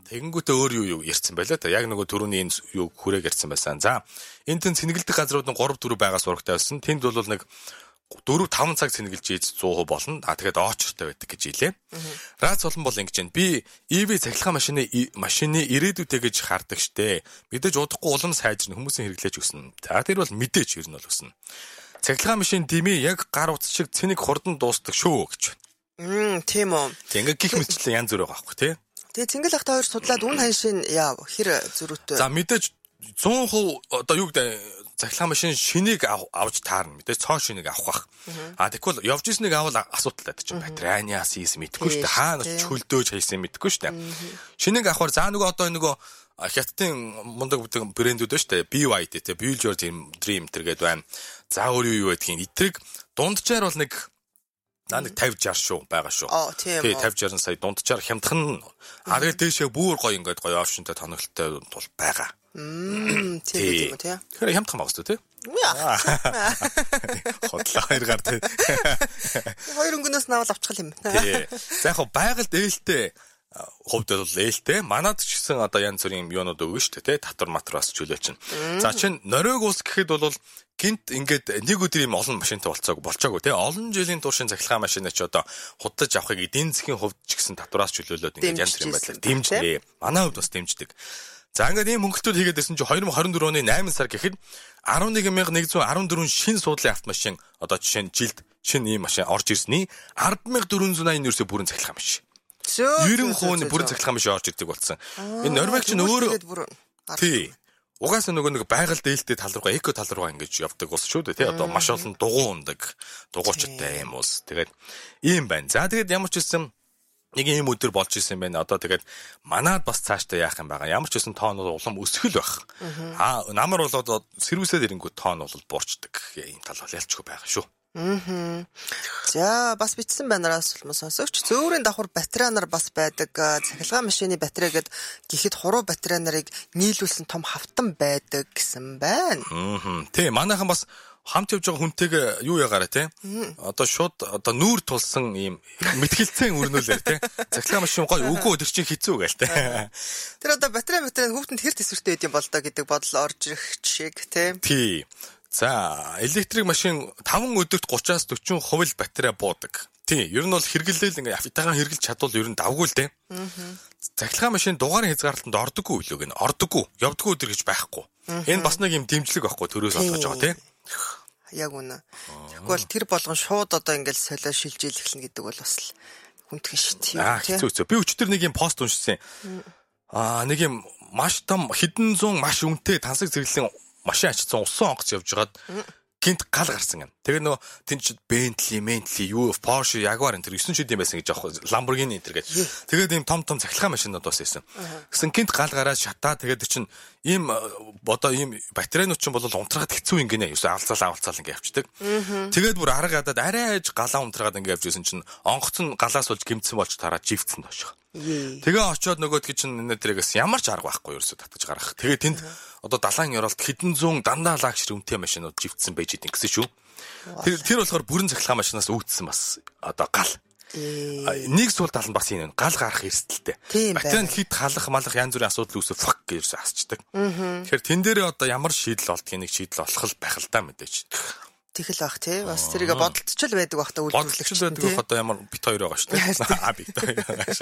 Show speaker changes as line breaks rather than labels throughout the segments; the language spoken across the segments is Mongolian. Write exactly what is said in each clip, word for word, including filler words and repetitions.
Тэгэнгүүтээ өөр юу юу ярьсан байлаа та. Яг нөгөө түрүүний энэ юу хүрээг ярьсан байсан. За энэ тэн цэнгэлдэх газрууд нь гурав дөрөв байгаа сурагтай байсан. Тэнд бол нэг дөрөв таван цаг цэнгэлж ийж сто процент болно. А тэгээд очортой байдаг гэж хэлээ. Рац олон бол ингэж байна. Би и ви цахилгаан машины машины ирээдүйтэй гэж хардаг штэ. Мэдээж удахгүй улам сайжирна, хүмүүсийн хэрэглэж өснө. За тэр бол мэдээж ер нь бол өснө. Цахилгаан машин дими яг гар утас шиг цэник хурдан дуустдаг шүү гэж байна.
Мм, тийм үү.
Ингээ гих мэтчлэн янз бүр байгаа байхгүй тий.
Тэгээ цэнгэл ахтай хоёр судлаад үн ханшийн яа хэр зөрүүтэй.
За мэдээж цаан хувь одоо юу гэдэг цахилгаан машин шинийг авч таарна. Мэдээж цоо шинийг авах бах. А тэгвэл явж ирснийг авал асуудалтай чинь батарейнаас ийс мэдгүй шүү дээ. Хаана ч хөлдөөж хайсан мэдгүй шүү дээ. Шинийг авахар за нөгөө одоо нөгөө хятадын мундаг брэндүүд шүү дээ. би вай ди те Build Your Dream тэргээд байна. За өөр юу юу байдгийг эдрийг дунджаар бол нэг наа нэг тавьж шарш шүү байгаа шүү.
Тий
тавьж шарсан сая дунджаар хямдхан нь а тэгээд дээшээ бүр гоё ингээд гоё опшнтай тоногтой бол байгаа.
Мм тийм үү тий.
Тэгэхээр хямдхан багс тоо тий. Хотлоо хоёр гар тий.
Хоёр өнгөнөөс навал авчихл юм.
Тий. За яг байгальд ээлтэй хувьд бол ээлтэй. Манад ч гэсэн одоо янз бүрийн юунууд өгнө шүү дээ, тий. Татвар матвар бас чөлөө чинь. За чинь норойг ус гэхэд бол гинт ингээд нэг өдөр юм олон машинтай болцоог болчоогүй, тий. Олон жилийн туршийн цахилгаан машин ч одоо худалдаж авахыг эдийн засгийн хувьд ч гэсэн татвараас чөлөөлөөд ингээд янз бүрийн байдлаар дэмжлээ. Манай хувьд бас дэмждэг. За ингээд ийм хөнгөлтүүд хийгээд ирсэн чинь две тысячи двадцать оны найман сар гэхэд eleven thousand one hundred fourteen шин суудлын автомашин одоо жишээ нь жилд шинэ ийм машин орж ирсний ten thousand four hundred eighty ерөөсөө бүрэн цахилгаан машин. ninety percent нь бүрэн цахилгаан машин орж ирдэг болсон. Энэ Норвег чинь өөрөө тий. Угаасаа нөгөө нэг байгаль дээлтэй тал руугаа эко тал руугаа ингэж явдаг ус шүү дээ тий. Одоо маш олон дугуй ундаг, дугуйчтай юм ус. Тэгээд ийм байна. За тэгээд ямар ч хэлсэн нэг юм өдөр болж исэн байна. Одоо тэгээд манад бас цаашдаа яах юм байгаа. Ямар ч хэлсэн тоон бол улам өсгөл байх. Аа намар бол одоо сервисээр ирэнгүүт тоон бол буурчдаг. Ийм тал бол ялчгүй байгаа шүү.
Мм. За бас бичсэн байнараас улмаа сонсогч зөөврийн давхар батарей нар бас байдаг. Цахилгаан машины батарей гэд гэхэд хуруу батарей нарыг нийлүүлсэн том хавтан байдаг гэсэн байна.
Аа. Тий, манайхан бас хамт явж байгаа хүнтэйгээ юу ягаараа те. Одоо шууд одоо нүүр тулсан ийм мэтгэлцэн өрнүүлээр те. Цахилгаан машин гой өгөө өдөр чинь хэцүү гээл те.
Тэр одоо батарей батарей хүүтэнд хэр төсвөртэй байд юм бол доо гэдэг бодол орж ирэх шиг те.
Тий. За, электрик машин five өдөрт thirty-аас forty хувь батарей буудаг. Тий, ер нь бол хэрэглээл ингээ автагаан хэрэглэж чадвал ер нь давгүй л те. Аа. Цахилгаан машин дугаарын хязгаарлалтанд ордоггүй үлээг нь ордоггүй. Явдаггүй өдөр гэж байхгүй. Энэ бас нэг юм дэмжлэг байхгүй төрөөс олгож байгаа те.
Яг үнэ. Тэгэхгүй бол тэр болгон шууд одоо ингээл солио шилжил эхлэн гэдэг бол бас л хүндхэн шүү дээ.
Аа, хэцүү хэцүү. Би өчтөр нэг юм пост уншсан. Аа, нэг юм маш том хэдэн зуун маш үнэтэй тансаг зэрэглэн машин ачсан усан онгоц явж байгаад гинт гал гарсан юм. Тэгээ нөгөө тэнч Bentley, Bentley, юу Porsche, Jaguar энэ nine шидийн байсан гэж аах Lamborghini энэ гэж. Тэгээд ийм том том цахилгаан машинууд бас байсан. Гэсэн гинт гал гараад шатаа тэгээд чинь ийм одоо ийм батарейнууд чинь бол унтрахад хэцүү ингэнэ. Юусе авалцаал авалцаал ингэ явчихдаг. Тэгээд бүр арга гадаад арайж галаа унтрахад ингэ явж исэн чинь онгоц нь галаас болж гимцсэн болж тараад живцсэн доош. Тэгээ очиод нөгөөдгий чинь энэ дээрээс ямар ч арга байхгүй ерөөсө татаж гаргах. Тэгээ тэнд одоо далайн ёроолт хэдэн зуун дандаа лагшэр үнэтэй машинууд живцсэн байж идэг гэсэн шүү. Тэр тэр болохоор бүрэн цахилгаан машинаас үүдсэн бас одоо гал. Нэг сул тал нь бас энэ гал гарах эрсдэлтэй. Батарейн хит халах малах янз бүрийн асуудал үүсээ фак гэж асчдаг. Тэгэхээр тэн дээрээ одоо ямар шийдэл олдгийг нэг шийдэл олох байх л да мэдээж.
Тэгэл бах тий. Бас тэрийг бодолцол байдаг бах та үйлдвэрлэгч
байдаг одоо ямар бит хоёр байгаа шүү дээ. Аа бит хоёр.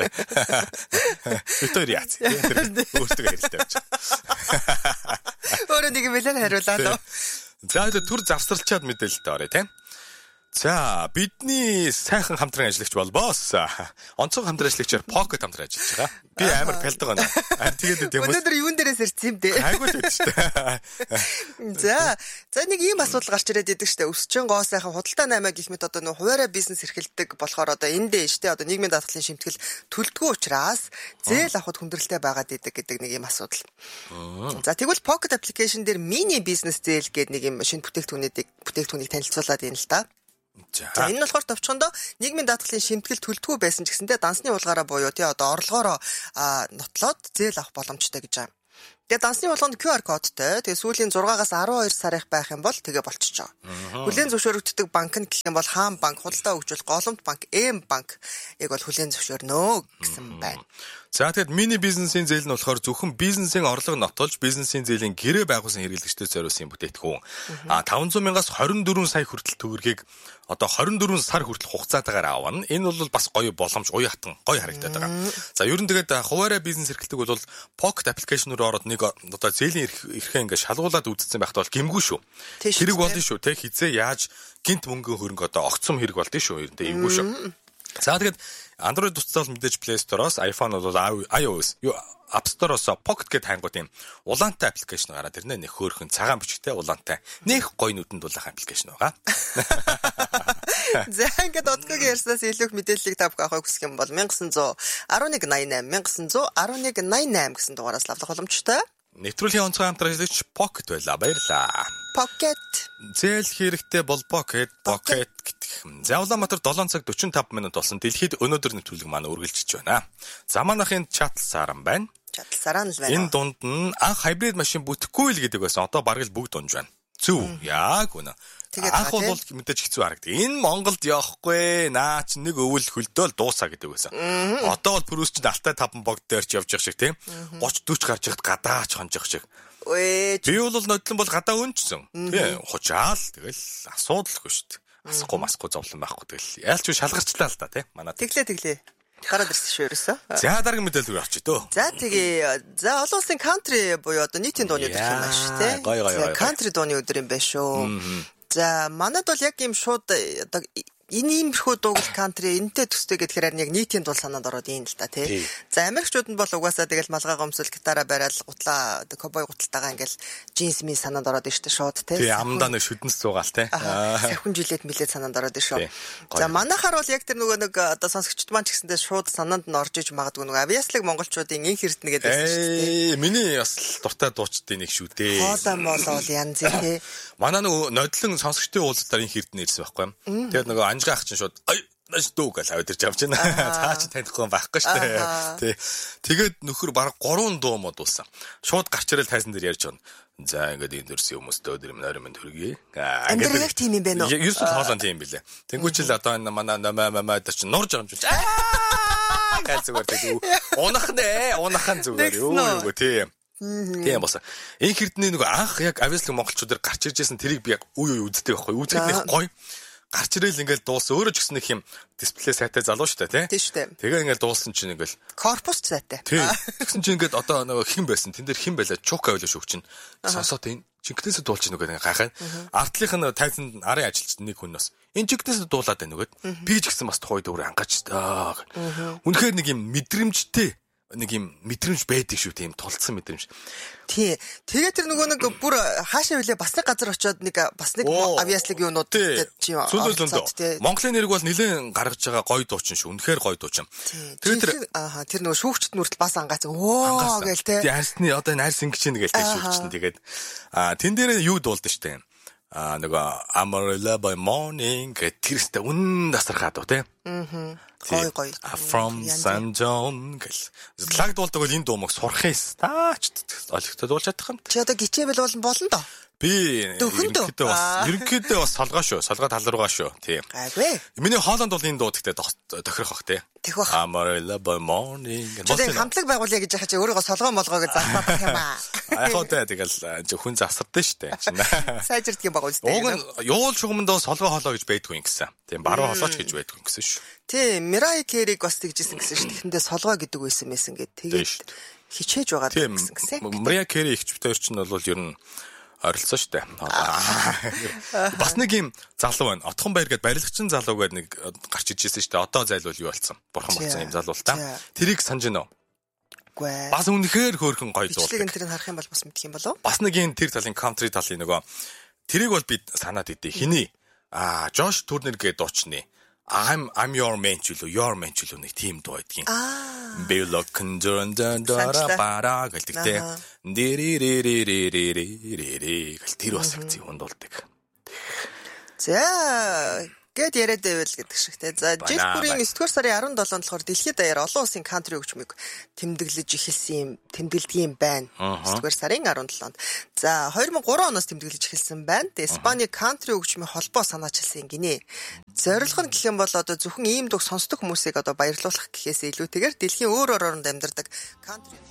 Бит хоёр яац. Өөртөө хэлдэг байж.
Өөрөө нэг юм хэлэн хариулаа.
За түр завсарлчаад мэдээлэлтэй орё тий. За бидний сайхан хамтран ажиллагч бол босс. Онцгой хамтран ажиллагчаар Pocket хамтран ажиллаж байгаа. Би амар пялдаг байна. Аа тэгээд юм.
Өнөөдөр юун дээрээс ирсэн юм бэ?
Айгуу л үү шүү дээ.
За, за нэг ийм асуудал гарч ирээд идэг шүү дээ. Өсчин гоо сайхан худалдаа наймаа гэх мэт одоо нөө хуваараа бизнес эрхэлдэг болохоор одоо энэ дээ шүү дээ. Одоо нийгмийн даатгалын шимтгэл төлдгөө учраас зээл авахд хүндрэлтэй байгаад идэг гэдэг нэг ийм асуудал. За тэгвэл Pocket application дээр мини бизнес зээл гэдэг нэг ийм шинэ бүтээгдэхүүнийг бүтээгдэхүүнийг танилцуулаад байна л да. За энэ нь болохоор товчхондоо нийгмийн даатгалын шимтгэл төлдгөө байсан ч гэсэндээ дансны уулгаараа буюу тий одоо орлогоороо нотлоод зээл авах боломжтой гэж байгаа. Тэгээ дансны болгонд ку ар кодтой. Тэгээ сүүлийн зургаагаас арван хоёр сар их байх юм бол тэгээ болчихж байгаа. Хүлээн зөвшөөрөгддөг банк нь гэх юм бол Хаан банк, Худалдаа хөгжүүлэлт, Голомт банк, Эм банк ийг бол хүлээн зөвшөөрнө гэсэн байна.
За тэгэд мини бизнесийн зээл нь болохоор зөвхөн бизнесийн орлого нотолж бизнесийн зээлийн гэрээ байгуулсан хэрэглэгчдэд зориулсан бүтээгдэхүүн. А таван зуун мянгаас хорин дөрвөн сая хүртэл төгрөгийг одоо хорин дөрвөн сар хүртэл хугацаатаагаар авна. Энэ бол бас гоё боломж, гоё хатан, гоё харагдаад байгаа. За ер нь тэгээд хуваарай бизнес эрхлэлдэг бол Pocket application руу ороод нэг одоо зээлийн эрхээ ингээд шалгуулад үзсэн байхад бол гэмгүй шүү. Хэрэг болно шүү. Тэг хизээ яаж гинт мөнгөн хөрөнгө одоо огцом хэрэг болдё шүү. Ер нь эвгүй шүү. За тэгээд Android утсаа бол мэдээж Play Store-оос, iPhone бол iOS, App Store-оос Pocket гэдэг хангууд юм улаантай аппликейшн гараад ирнэ. Нэг хөөрхөн цагаан бичгтэй улаантай. Нэг гоё нүдэнд дулаах аппликейшн байгаа.
За ингээд одгогийн ярьснаас илүү мэдээллийг та бүхэн авахыг хүсэх юм бол one nine one one eight nine eight one one nine eight гэсэн дугаараас лавлах боломжтой.
Нэвтрүүлгийн онцгой хамтрагч Pocket байла. Баярлаа.
Pocket.
Зээл хэрэгтэй бол Pocket, Pocket гэдэг. За Улаанбаатар seven цаг forty-five минут болсон. Дэлхийд өнөөдөр нэвтрүүлэг маань үргэлжлэж байна. Заманахын чатлсаран байна.
Чатлсаран л байна.
Энэ дунд нь анх хайбрид машин бүтэхгүй л гэдэг байсан. Одоо бараг л бүгд унж байна. Зүв. Яг үнэ. Анх бол мэдээж хэцүү харагдав. Энэ Монголд явахгүй. Наа чи нэг өвөл хөлдөөл дуусаа гэдэг байсан. Одоо бол пүрүүс чинь алтай таван богд дээр ч явж явах шиг тийм. thirty forty гарч яхад гадаач хонжих шиг.
Өө.
Би бол нодлон бол гадаа өнчсөн. Тийм. Хучаал тэгэл асуудалгүй шүү дээ. Асахгүй масахгүй зовлон байхгүй тэгэл. Яалч шалгарчлаа л да тийм. Манай.
Тэглээ тэглээ. Гараад ирсэн шүү ерөөсөө.
За дараагийн мэдээлэл рүү орчих дөө.
За тэгээ за олон улсын country буюу одоо нийтийн дууны өдөр юм байна шүү тий.
Гой гой гой.
Country дууны өдөр юм байна шүү. За манад бол яг юм шууд одоо энэ иймэрхүү дуугал country энэтэй төстэй гэхээр яг нийтийн дул санаанд ороод ийм л та тий. За Америкчууд нь бол угаасаа тэгэл малгай гомсол гитараа бариад гутлаа ковбой гуталтайгаа ингээл джинс ми санаанд ороод ирсэн шууд тий.
Тий амдаа нэг шүдэнс цуугаал тий.
Савхин жилет милет санаанд ороод ирсэн. За манайхаар бол яг тэр нөгөө нэг одоо сонсогчд маань ч гэсэндээ шууд санаанд нь орж иж магадгүй нөгөө авиаслаг монголчуудын инх эрдэнэ гэдэг байсан шүү дээ.
Миний бас дуртай дуучдын нэг шүү дээ.
Хоолой молоо бол янз тий.
Манай нөгөө нодлон сонсогчдын уулзалтаар инх эрдэнэ ирсэн байхгүй юм. Тэгээд нөгөө анжгаа ах чинь шууд ай маш дүү гэж аваад ирж авч байна. Цаа чи танихгүй байхгүй шүү дээ. Тий. Тэгээд нөхөр бараг гурван дуу модулсан. Шууд гарч ирэл тайзан дээр ярьж байна. За ингээд энэ дөрс хүмүүстэй өдөр минь ойрын минь төргий.
Амдэр яг тийм юм байна уу?
Ерөөс нь хоолон тийм билээ. Тэнгүүчл одоо энэ манай намаа мамаа дээр чинь нурж байгаа юм чинь. Гац зүгээр тийм. Унах нэ, унахан зүгээр. Юу юу тийм. Тийм босоо. Инх эрдэнэ нөгөө анх яг авиаслаг монголчуудаар гарч иржсэн тэрийг би яг үе үе үздэг байхгүй. Үзэхэд их гоё. Гарч ирэл ингээл дуулсан. Өөрөө ч гэсэн нэг юм дисплей сайтай залуу шүү дээ, тий?
Тийм шүү дээ.
Тэгээ ингээл дуулсан чинь ингээл
корпус сайтай.
Тий. Тэгсэн чинь ингээд одоо нөгөө хэн байсан? Тэн дээр хэн байлаа? Чука байлаа шүү чинь. Сонсоод энэ чигтээс дуулж нөгөө гайхаа. Артлынх нь тайзанд арын ажилч нэг хүн бас энэ чигтээс дуулаад байна нөгөөд. Би ч гэсэн бас тухай дөөр ангаж таа. Үнэхээр нэг юм мэдрэмжтэй нэг юм мэдрэмж байдаг шүү тийм тулцсан мэдрэмж.
Тий. Тэгээ тэр нөгөө нэг бүр хаашаа вилээ бас нэг газар очиод нэг бас нэг авиаслаг юунууд гэдэг чи юм. Монголын нэрийг бол нэлээд гаргаж байгаа гоё дуучин шүү. Үнэхээр гоё дуучин. Тэгээ тэр ааха тэр нөгөө шүүгчд нүртэл бас ангаацсан. Оо гээл те.
Тий харсны одоо найр сингэж ийн гээл те шүүгчд тэгээд аа тэн дээр юу дуулдаг штэ. Аа нөгөө Amarillo by morning гэх тэрстэй үн дасархаа дуу те.
Аа. Гой гой.
From San John гэл. Лаг дуулдаг бол энэ дуу мог сурах юм. Таач олигтой дуулж чадах юм.
Чи одоо гिचээвэл болно болно доо.
Би ерөнхийдөө бас ерөнхийдөө бас солгоо шүү. Солгоо тал руугаа шүү. Тийм.
Гайгүй.
Миний Хооланд бол энэ дуу гэхдээ тохирох бах тий.
Тэх бах.
Amarillo by morning.
Тэгээд хамтлаг байгуулъя гэж яхаа чи өөрийгөө солгоо молгоо гэж засаад юм аа.
Аа хоотой тэгэл хүн засардаг штэ.
Сайжирдаг юм байгаа үстэй.
Уг нь юул шугамдаа солгоо хоолоо гэж байдгүй юм гэсэн. Тийм баруун холооч гэж байдгүй юм гэсэн шүү.
Тийм, Mirai Carey бас тэгжсэн гэсэн шүү. Тэхэндээ солгоо гэдэг байсан байсан гэд. Тэгээд хичээж байгаа гэсэн гэсэн.
Mirai Carey ихчтэй чинь бол ер нь оролцсон шүү дээ. Бас нэг юм залуу байна. Отхон баяр гэд барилгачин залуу гэд нэг гарч ижсэн шүү дээ. Одоо зайлвал юу болсон? Бурхан болсон юм залуу л та. Тэрийг санаж байна уу?
Үгүй.
Бас үнэхээр хөөрхөн гоё зуул.
Бичлэг энэ тэрийг харах юм бол бас мэдэх юм болов?
Бас нэг юм тэр талын country талын нөгөө тэрийг бол би санаад идэв. Хиний? Аа, Josh Turner гэдэг дуучны. I'm I'm your man ч үлээ, your man ч үлээ нэг тийм дуу байдгийн. Be looking down down бара гэлтэгтэй. Дэрэрэрэрэрэрэрэ гэл тэр бас их зүйн дуулдаг.
За гэд яриад байвал гэдэг шигтэй. За жил бүрийн есдүгээр сарын арван долоонд болохоор дэлхийд даяар олон улсын кантри хөгжмийг тэмдэглэж эхэлсэн юм, тэмдэглэдэг юм байна. есдүгээр сарын арван долоонд. За хоёр мың гурван оноос тэмдэглэж эхэлсэн байна. Тэгээ Испани кантри хөгжмийн холбоо санаачилсан гинэ. Зорилго нь гэх юм бол одоо зөвхөн ийм дуг сонсдог хүмүүсийг одоо баярлуулах гэхээс илүүтэйгээр дэлхийн өөр орнд амьдардаг кантри